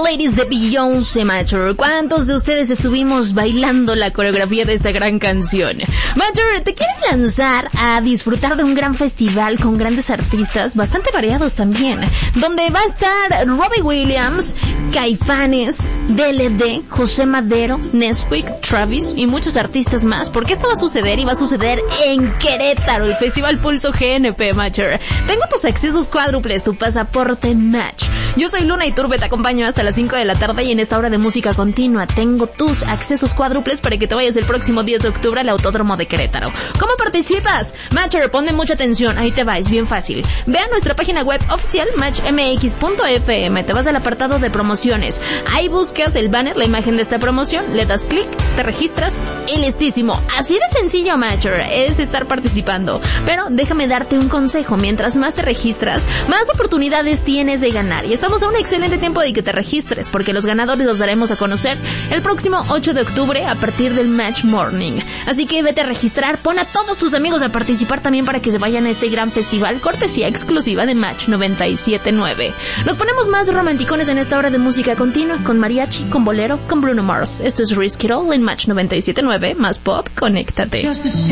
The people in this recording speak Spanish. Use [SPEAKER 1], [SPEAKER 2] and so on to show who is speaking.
[SPEAKER 1] Ladies de Beyoncé, Mature. ¿Cuántos de ustedes estuvimos bailando la coreografía de esta gran canción? Mature, ¿te quieres lanzar a disfrutar de un gran festival con grandes artistas, bastante variados también, donde va a estar Robbie Williams, Caifanes, DLD, José Madero, Nesquik, Travis y muchos artistas más? Porque esto va a suceder y va a suceder en Querétaro, el Festival Pulso GNP, Mature. Tengo tus accesos cuádruples, tu pasaporte Match. Yo soy Luna Iturbe, te acompaño hasta las 5 de la tarde y en esta hora de música continua tengo tus accesos cuádruples para que te vayas el próximo 10 de octubre al Autódromo de Querétaro. ¿Cómo participas? Matcher, ponme mucha atención, ahí te va, es bien fácil. Ve a nuestra página web oficial matchmx.fm, te vas al apartado de promociones. Ahí buscas el banner, la imagen de esta promoción, le das clic, te registras y listísimo. Así de sencillo, Matcher, es estar participando. Pero déjame darte un consejo, mientras más te registras, más oportunidades tienes de ganar. Y estamos a un excelente tiempo de que te registres, porque los ganadores los daremos a conocer el próximo 8 de octubre a partir del Match Morning. Así que vete a registrar, pon a todos tus amigos a participar también para que se vayan a este gran festival, cortesía exclusiva de Match 97.9. Nos ponemos más romanticones en esta hora de música continua, con mariachi, con bolero, con Bruno Mars. Esto es Risk It All en Match 97.9, más pop, conéctate.